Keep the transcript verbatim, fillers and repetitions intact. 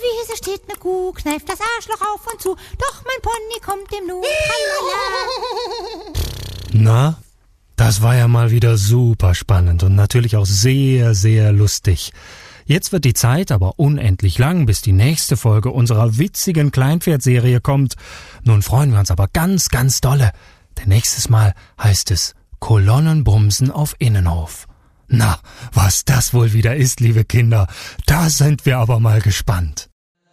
Wiese steht ne Kuh, kneift das Arschloch auf und zu, doch mein Pony kommt dem nu. Na, das war ja mal wieder super spannend und natürlich auch sehr, sehr lustig. Jetzt wird die Zeit aber unendlich lang, bis die nächste Folge unserer witzigen Kleinpferd-Serie kommt. Nun freuen wir uns aber ganz, ganz dolle, denn nächstes Mal heißt es Kolonnenbumsen auf Innenhof. Na, was das wohl wieder ist, liebe Kinder, da sind wir aber mal gespannt.